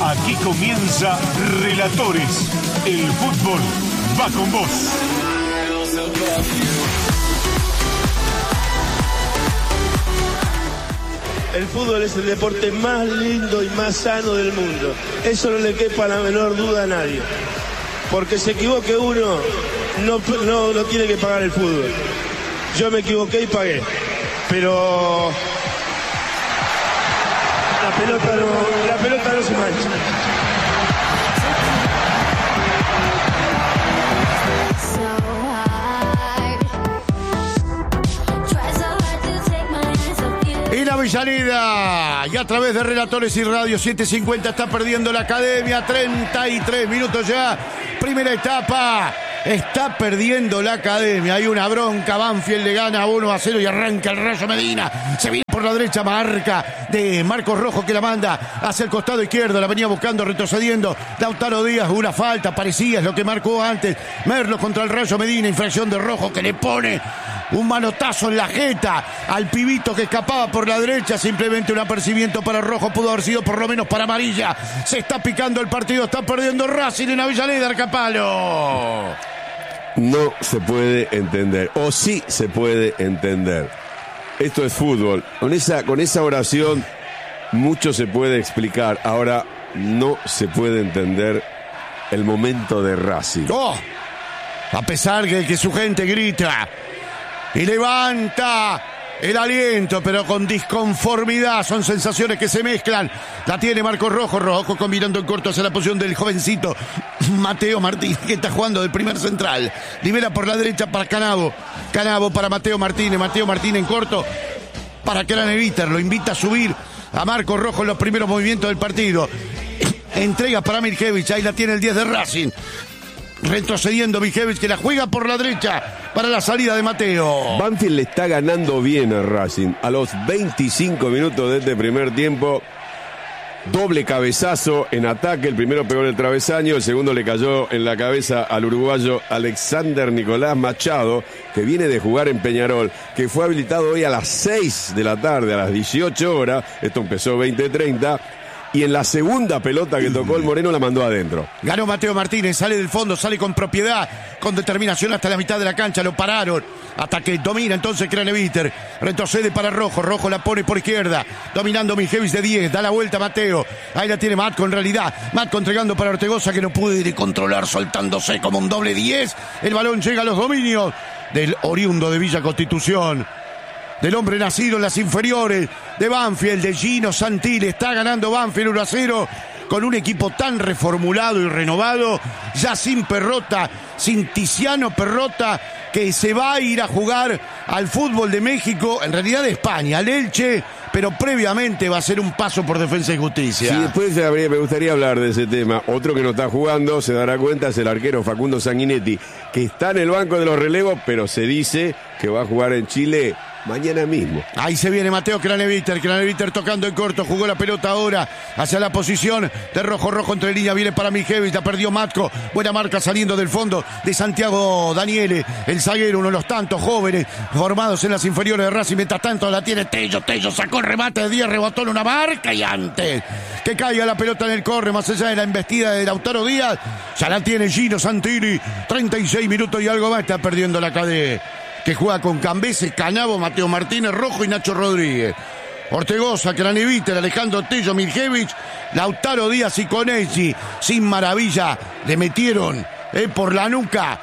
Aquí comienza Relatores. El fútbol va con vos. El fútbol es el deporte más lindo y más sano del mundo. Eso no le quepa la menor duda a nadie. Porque se equivoque uno, no tiene que pagar el fútbol. Yo me equivoqué y pagué. Pero la pelota no se mancha. Y la Avellaneda, y a través de Relatores y Radio 750 está perdiendo la Academia, 33 minutos ya, primera etapa, está perdiendo la Academia, hay una bronca, Banfield le gana 1-0 y arranca el Rayo Medina, se viene por la derecha, marca de Marcos Rojo que la manda hacia el costado izquierdo, la venía buscando, retrocediendo, Lautaro Díaz, una falta, parecía es lo que marcó antes, Merlo contra el Rayo Medina, infracción de Rojo que le pone un manotazo en la jeta al pibito que escapaba por la derecha, simplemente un apercibimiento para Rojo, pudo haber sido por lo menos para amarilla, se está picando el partido, está perdiendo Racing en Avellaneda, Arcapalo. No se puede entender, o sí se puede entender. Esto es fútbol, con esa oración mucho se puede explicar, ahora no se puede entender el momento de Racing. A pesar que su gente grita y levanta el aliento, pero con disconformidad, son sensaciones que se mezclan. La tiene Marcos Rojo, Rojo combinando en corto hacia la posición del jovencito Mateo Martínez, que está jugando de primer central. Libera por la derecha para Canavo, Canavo para Mateo Martínez en corto para Craneviter, lo invita a subir a Marcos Rojo en los primeros movimientos del partido. Entrega para Mirkevich, ahí la tiene el 10 de Racing. Retrocediendo Mirkevich que la juega por la derecha para la salida de Mateo. Banfield le está ganando bien a Racing. A los 25 minutos de este primer tiempo, doble cabezazo en ataque. El primero pegó en el travesaño, el segundo le cayó en la cabeza al uruguayo Alexander Nicolás Machado, que viene de jugar en Peñarol, que fue habilitado hoy a las 6 de la tarde, a las 18 horas. Esto empezó 20:30. Y en la segunda pelota que tocó el Moreno la mandó adentro. Ganó Mateo Martínez, sale del fondo, sale con propiedad, con determinación hasta la mitad de la cancha, lo pararon. Hasta que domina entonces Craneviter, retrocede para Rojo, Rojo la pone por izquierda, dominando Mirkevich de 10, da la vuelta Mateo. Ahí la tiene Matco en realidad, Matco entregando para Ortegoza que no puede controlar, soltándose como un doble 10. El balón llega a los dominios del oriundo de Villa Constitución, del hombre nacido en las inferiores de Banfield, de Gino Santilli. Está ganando Banfield 1-0 con un equipo tan reformulado y renovado, ya sin Perrota, sin Tiziano Perrota, que se va a ir a jugar al fútbol de México, en realidad de España, al Elche, pero previamente va a ser un paso por Defensa y Justicia. Sí, después me gustaría hablar de ese tema. Otro que no está jugando, se dará cuenta, es el arquero Facundo Sanguinetti, que está en el banco de los relevos, pero se dice que va a jugar en Chile mañana mismo. Ahí se viene Mateo Craneviter tocando en corto, jugó la pelota ahora hacia la posición de Rojo entre línea, viene para Mirkevich, la perdió Matco, buena marca saliendo del fondo de Santiago Daniele, el zaguero, uno de los tantos jóvenes formados en las inferiores de Racing. Mientras tanto la tiene Tello sacó el remate de 10, rebotó en una marca y antes que caiga la pelota en el córner, más allá de la embestida de Lautaro Díaz, ya la tiene Gino Santilli, 36 minutos y algo más, está perdiendo la cadena, que juega con Cambese, Canavo, Mateo Martínez, Rojo y Nacho Rodríguez. Ortegoza, Craneviter, Alejandro Tello, Mirkevich, Lautaro Díaz y Conesi. Sin maravilla, le metieron por la nuca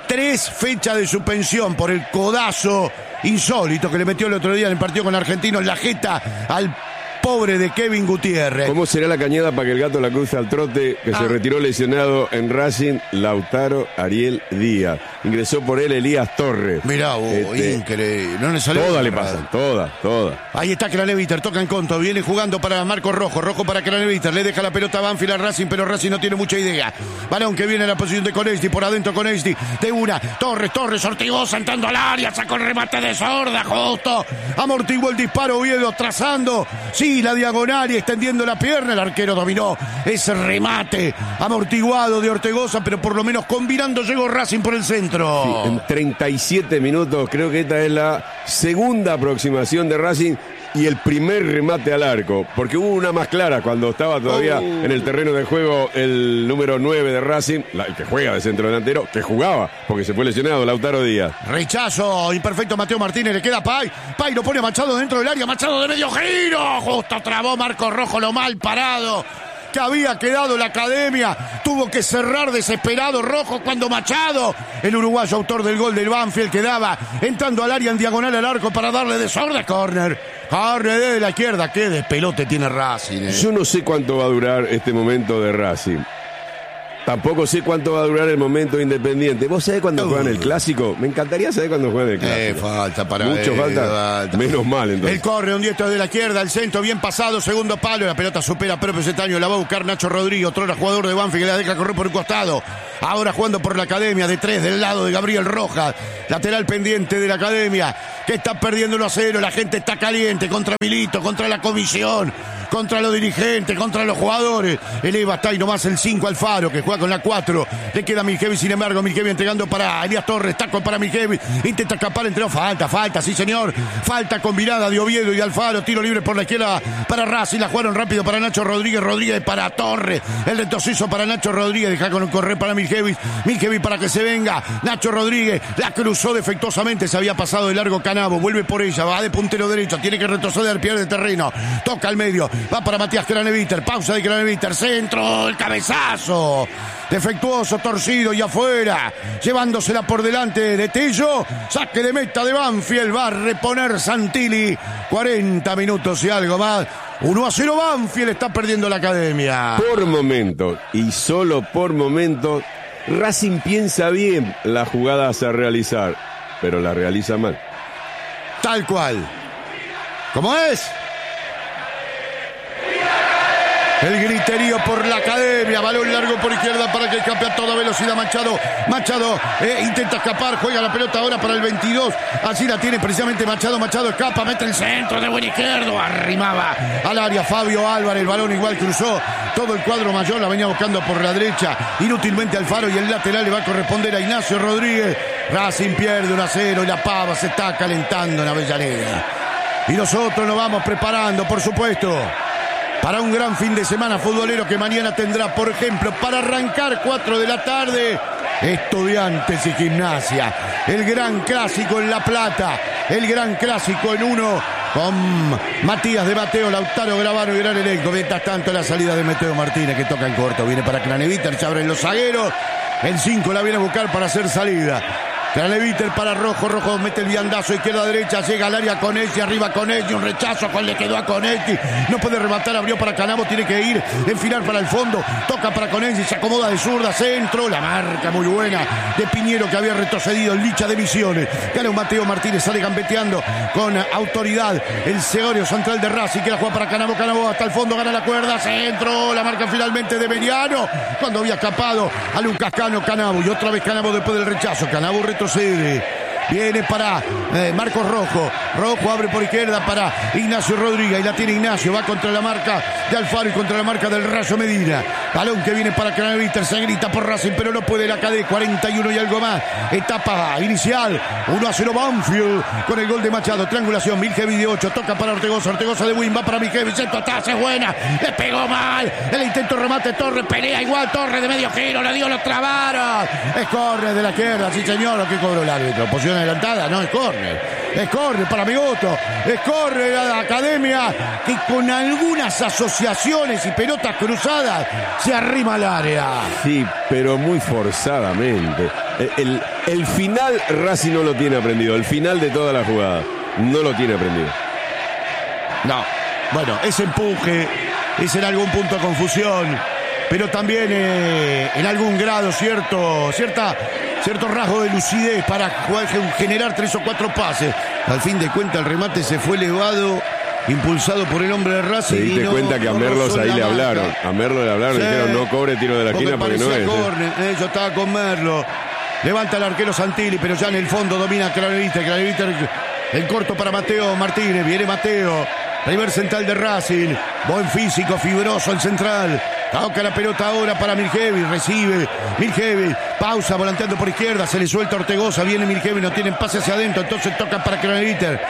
3 fechas de suspensión por el codazo insólito que le metió el otro día en el partido con Argentino en la jeta al pobre de Kevin Gutiérrez. ¿Cómo será la cañada para que el gato la cruce al trote? Que se retiró lesionado en Racing, Lautaro Ariel Díaz. Ingresó por él Elías Torres. Mirá, increíble. No le salió. Todas le pasan, todas. Ahí está Craneviter, toca en conto, viene jugando para Marcos Rojo para Craneviter, le deja la pelota a Banfield a Racing, pero Racing no tiene mucha idea. Balón que viene a la posición de Conesti, por adentro Conesti, de una, Torres, Ortigosa entrando al área, sacó el remate de Sorda, justo, amortiguó el disparo, Oviedo trazando, sí, la diagonal y extendiendo la pierna, el arquero dominó ese remate amortiguado de Ortegoza, pero por lo menos combinando llegó Racing por el centro. Sí, en 37 minutos, creo que esta es la segunda aproximación de Racing y el primer remate al arco, porque hubo una más clara cuando estaba todavía en el terreno de juego el número 9 de Racing, el que juega de centro delantero, que jugaba, porque se fue lesionado, Lautaro Díaz. Rechazo imperfecto Mateo Martínez, le queda Pay lo pone a Machado dentro del área, Machado de medio giro, justo trabó Marcos Rojo, lo mal parado que había quedado la academia, tuvo que cerrar desesperado Rojo cuando Machado, el uruguayo autor del gol del Banfield, quedaba entrando al área en diagonal al arco para darle desorden. Córner desde la izquierda, qué despelote tiene Racing. Yo no sé cuánto va a durar este momento de Racing. Tampoco sé cuánto va a durar el momento Independiente. ¿Vos sabés cuándo juegan el Clásico? Me encantaría saber cuándo juegan el Clásico. Falta para mucho falta. Menos mal, entonces. El corre, un diestro de la izquierda, el centro bien pasado, segundo palo, la pelota supera a propio Cetaño, la va a buscar Nacho Rodríguez, otro jugador de Banfield que la deja correr por un costado. Ahora jugando por la academia de 3 del lado de Gabriel Rojas, lateral pendiente de la academia, que está perdiendo 1-0, la gente está caliente contra Milito, contra la comisión, contra los dirigentes, contra los jugadores. Eleva hasta ahí nomás el 5 Alfaro, que juega con la 4. Le queda Miljevic, sin embargo, Miljevic entregando para Elías Torres, taco para Miljevic, intenta escapar, entregó, falta, sí señor. Falta combinada de Oviedo y de Alfaro, tiro libre por la izquierda para Racing, la jugaron rápido para Nacho Rodríguez para Torres, el retroceso para Nacho Rodríguez, deja con un correr para Miljevic para que se venga, Nacho Rodríguez, la cruzó defectuosamente, se había pasado de largo Canavo, vuelve por ella, va de puntero derecho, tiene que retroceder, pierde terreno, toca al medio, va para Matías Craneviter, pausa de Craneviter, centro, el cabezazo, defectuoso, torcido y afuera, llevándosela por delante de Tello, saque de meta de Banfield, va a reponer Santilli, 40 minutos y algo más, 1-0 Banfield, está perdiendo la academia. Por momentos, y solo por momentos, Racing piensa bien las jugadas a realizar, pero la realiza mal. Tal cual. ¿Cómo es? El griterío por la academia, balón largo por izquierda para que escape a toda velocidad Machado intenta escapar, juega la pelota ahora para el 22, así la tiene precisamente Machado escapa, mete el centro de buen izquierdo, arrimaba al área Fabio Álvarez, el balón igual cruzó todo el cuadro mayor, la venía buscando por la derecha, inútilmente Alfaro y el lateral le va a corresponder a Ignacio Rodríguez. Racing pierde 1-0 y la pava se está calentando en Avellaneda. Y nosotros nos vamos preparando, por supuesto, para un gran fin de semana futbolero que mañana tendrá, por ejemplo, para arrancar 4 de la tarde, Estudiantes y Gimnasia. El gran clásico en La Plata, el gran clásico en 1, con Matías de Mateo, Lautaro Gravano y gran elenco. Mientras tanto, la salida de Mateo Martínez, que toca en corto, viene para Craneviter, se abren los zagueros, el 5 la viene a buscar para hacer salida. Craneviter para Rojo mete el viandazo izquierda-derecha, llega al área Conetti, arriba Conetti, un rechazo, cual le quedó a Conetti, no puede rematar, abrió para Canavo, tiene que ir, enfilar para el fondo, toca para Conetti, se acomoda de zurda, centro, la marca muy buena de Piñero que había retrocedido, el Licha de Misiones, gana un Mateo Martínez, sale gambeteando con autoridad, el Segorio central de Racing, que la juega para Canavo hasta el fondo, gana la cuerda, centro, la marca finalmente de Mediano, cuando había escapado a Lucas Cano, Canavo, y otra vez Canavo después del rechazo, Canavo retrocede, viene para Marcos Rojo abre por izquierda para Ignacio Rodríguez, y la tiene Ignacio, va contra la marca de Alfaro y contra la marca del Rayo Medina, balón que viene para Craneviter, se grita por Racing pero no puede la KD, 41 y algo más, etapa inicial, 1-0 Banfield con el gol de Machado, triangulación, Miljevic de 8, toca para Ortegoza de Win, va para Miljevic, centro atrás, es buena, le pegó mal, el intento remate, Torres pelea igual, Torres de medio giro, le dio, lo trabaron, es córner de la izquierda, sí señor, ¿qué cobró el árbitro? Posición adelantada, no, es córner para Migoto, es córner a la academia que con algunas asociaciones y pelotas cruzadas se arrima al área. Sí, pero muy forzadamente. El final Racing no lo tiene aprendido, el final de toda la jugada no lo tiene aprendido. No, bueno, ese empuje es en algún punto confusión, pero también en algún grado cierto rasgo de lucidez para generar 3 o 4 pases. Al fin de cuentas el remate se fue elevado, impulsado por el hombre de Racing. Te diste cuenta que a Merlos ahí le hablaron. A Merlos le hablaron, sí, dijeron no cobre tiro de la esquina porque no es. Yo estaba con Merlo. Levanta el arquero Santilli, pero ya en el fondo domina Craneviter en corto para Mateo Martínez. Viene Mateo, primer central de Racing. Buen físico, fibroso el central. Toca la pelota ahora para Miljevic, recibe Miljevic, pausa, volanteando por izquierda, se le suelta Ortegoza, viene Miljevic, no tienen pase hacia adentro, entonces toca para Craneviter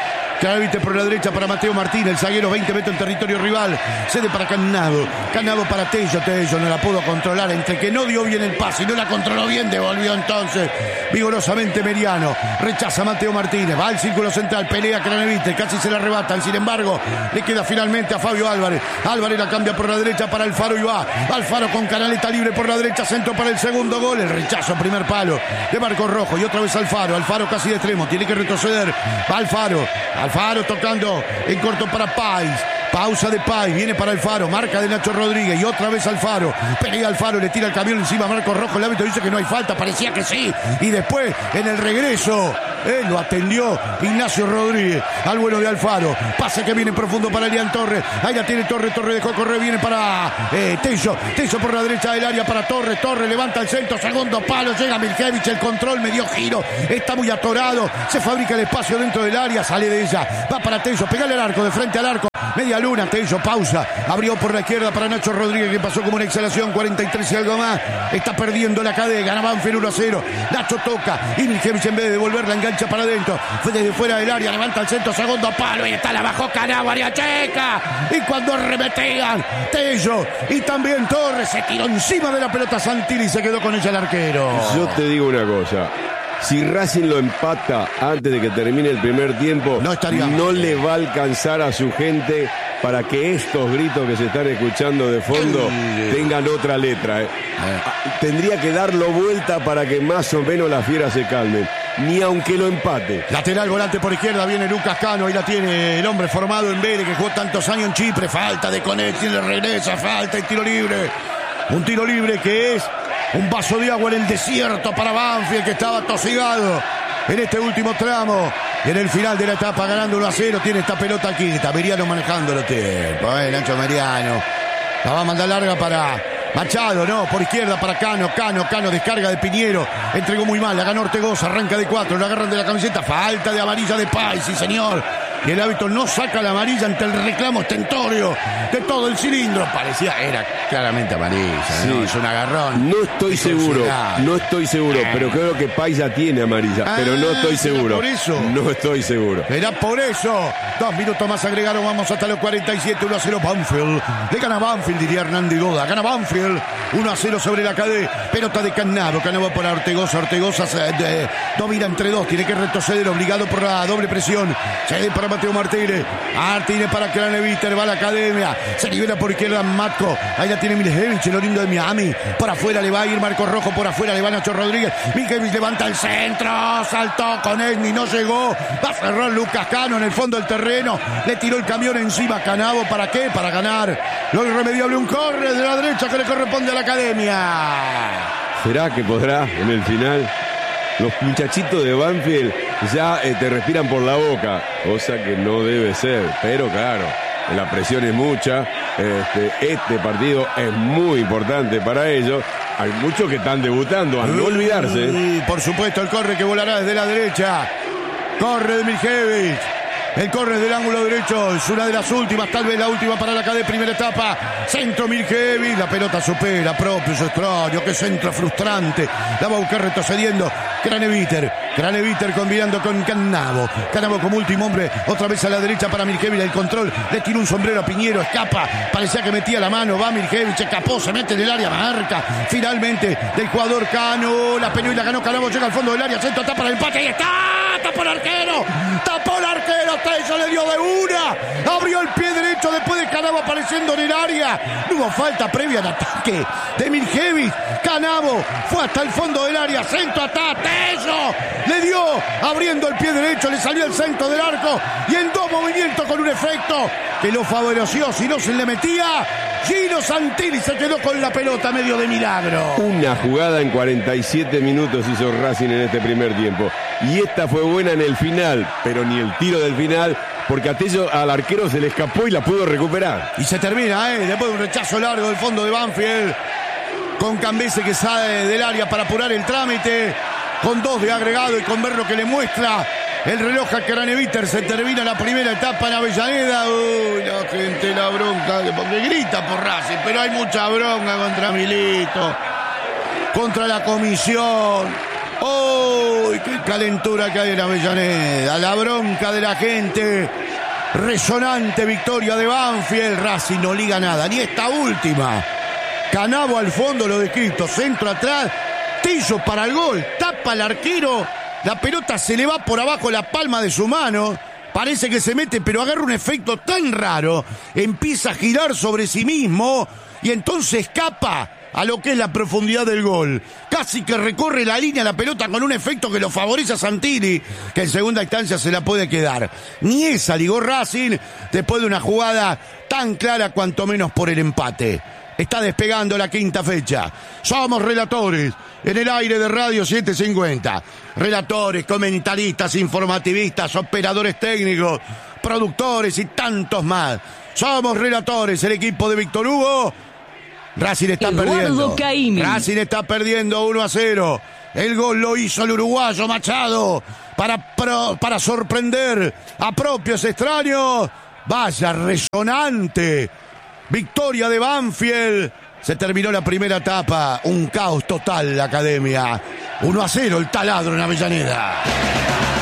Craneviter por la derecha para Mateo Martínez. El zaguero 20 metros en territorio rival. Cede para Cannavo. Cannavo para Tello. Tello no la pudo controlar. Entre que no dio bien el pase y no la controló bien, devolvió entonces vigorosamente Meriano. Rechaza Mateo Martínez. Va al círculo central. Pelea Craneviter. Casi se la arrebatan. Sin embargo, le queda finalmente a Fabio Álvarez. Álvarez la cambia por la derecha para Alfaro y va. Alfaro con Canaleta libre por la derecha. Centro para el segundo gol. El rechazo, primer palo de Marcos Rojo. Y otra vez Alfaro. Alfaro casi de extremo. Tiene que retroceder. Va Alfaro. Alfaro tocando en corto para Páez. Pausa de Páez, viene para Alfaro, marca de Nacho Rodríguez y otra vez Alfaro. Pelea Alfaro, le tira el camión encima a Marcos Rojo. El árbitro dice que no hay falta, parecía que sí. Y después, en el regreso, lo atendió Ignacio Rodríguez al vuelo de Alfaro. Pase que viene profundo para Elian Torres. Ahí la tiene Torres, Torres dejó correr, viene para Tello. Tello por la derecha del área para Torres. Torres levanta el centro, segundo palo, llega Milkevich, el control, medio giro. Está muy atorado, se fabrica el espacio dentro del área, sale de ella. Va para Tello, pegale al arco, de frente al arco. Media luna, Tello, pausa. Abrió por la izquierda para Nacho Rodríguez, que pasó como una exhalación, 43 y algo más. Está perdiendo la cadena, gana Banfield 1-0. Nacho toca y Milkevich en vez de devolverla engancha para adentro. Fue desde fuera del área, levanta el centro, segundo palo y está la bajó Cannavo, área checa. Y cuando arremetean, Tello y también Torres se tiró encima de la pelota Santilli y se quedó con ella el arquero. Yo te digo una cosa. Si Racing lo empata antes de que termine el primer tiempo, no le va a alcanzar a su gente para que estos gritos que se están escuchando de fondo tengan otra letra. Tendría que darlo vuelta para que más o menos las fieras se calmen. Ni aunque lo empate. Lateral, volante por izquierda, viene Lucas Cano. Ahí la tiene el hombre formado en Vélez, que jugó tantos años en Chipre. Falta de conexión, le regresa, falta y tiro libre. Un tiro libre que es un vaso de agua en el desierto para Banfield, que estaba atosigado en este último tramo. Y en el final de la etapa, ganando 1-0, tiene esta pelota aquí. Está Meriano manejando los tiempos. Nacho Meriano. La va a mandar larga para Machado, no, por izquierda para Cano. Cano, descarga de Piñero. Entregó muy mal, la ganó Ortegoza, arranca de 4, lo agarran de la camiseta. Falta de amarilla de Páez, sí señor. Y el árbitro no saca la amarilla ante el reclamo estentorio de todo el cilindro. Era claramente amarilla, sí. ¿No? Es un agarrón. No estoy seguro, pero creo que Páez ya tiene amarilla, pero no estoy seguro. ¿Por eso? No estoy seguro. Era por eso. 2 minutos más agregaron, vamos hasta los 47, 1-0 Banfield. Le gana Banfield, diría Hernando Goda. Gana Banfield, 1-0 sobre la cadena. Pelota de Cannavo para Ortegoza. Ortegoza domina entre dos, tiene que retroceder, obligado por la doble presión. Cede para Mateo Martínez. Martínez para Craneviter, va a la academia. Se libera por izquierda Matko. Ahí la tiene Milkevich, lo lindo de Miami. Por afuera le va a ir Marcos Rojo, por afuera le va Nacho Rodríguez. Milkevich levanta el centro, saltó con Esni, no llegó. Va a cerrar Lucas Cano en el fondo del terreno. Le tiró el camión encima a Cannavo. ¿Para qué? Para ganar lo irremediable. Un corre de la derecha que le corresponde a la academia. ¿Será que podrá en el final? Los muchachitos de Banfield ya te respiran por la boca, cosa que no debe ser, pero claro, la presión es mucha. Este partido es muy importante para ellos. Hay muchos que están debutando, a no olvidarse. Y por supuesto el corre que volará desde la derecha. Corre de Milkevich. El corre del ángulo derecho es una de las últimas, tal vez la última para la cadena, primera etapa. Centro Milkevich, la pelota supera, propio, extraño, qué centro frustrante. La va a buscar retrocediendo Craneviter combinando con Cannavo. Cannavo como último hombre, otra vez a la derecha para Milkevich, el control, le tiró un sombrero a Piñero, escapa, parecía que metía la mano, va Milkevich, escapó, se mete en el área, marca, finalmente del jugador Cano, la peleó y la ganó Cannavo, llega al fondo del área, centro, tapa el empate, ahí está, tapó el arquero, Tello le dio de una, abrió el pie derecho después de Cannavo apareciendo en el área, no hubo falta previa al ataque de Milkevich. Cannavo fue hasta el fondo del área, centro, Tello le dio, abriendo el pie derecho, le salió el centro del arco y en 2 movimientos con un efecto que lo favoreció. Si no se le metía, Gino Santilli se quedó con la pelota medio de milagro. Una jugada en 47 minutos hizo Racing en este primer tiempo. Y esta fue buena en el final, pero ni el tiro del final, porque a Tello, al arquero se le escapó y la pudo recuperar. Y se termina, después de un rechazo largo del fondo de Banfield, con Cambese que sale del área para apurar el trámite, con 2 de agregado y con ver lo que le muestra el reloj a Craneviter. Se termina la primera etapa en Avellaneda. Uy, la gente, la bronca, porque grita por Racing, pero hay mucha bronca contra Milito, contra la comisión. Uy, qué calentura que hay en Avellaneda. La bronca de la gente. Resonante victoria de Banfield. Racing no liga nada, ni esta última. Canavo al fondo, lo descrito. Centro atrás. Tillo para el gol. Tapa al arquero. La pelota se le va por abajo la palma de su mano. Parece que se mete, pero agarra un efecto tan raro. Empieza a girar sobre sí mismo. Y entonces escapa a lo que es la profundidad del gol. Casi que recorre la línea la pelota con un efecto que lo favorece a Santilli, que en segunda instancia se la puede quedar. Ni esa ligó Racing después de una jugada tan clara cuanto menos por el empate. Está despegando la quinta fecha. Somos relatores en el aire de Radio 750. Relatores, comentaristas, informativistas, operadores técnicos, productores y tantos más. Somos relatores, el equipo de Víctor Hugo. Racing está perdiendo. Racing está perdiendo 1-0. El gol lo hizo el uruguayo Machado para sorprender a propios extraños. Vaya resonante victoria de Banfield. Se terminó la primera etapa. Un caos total la academia. 1-0 el taladro en Avellaneda.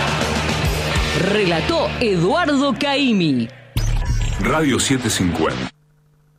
Relató Eduardo Caimi. Radio 750.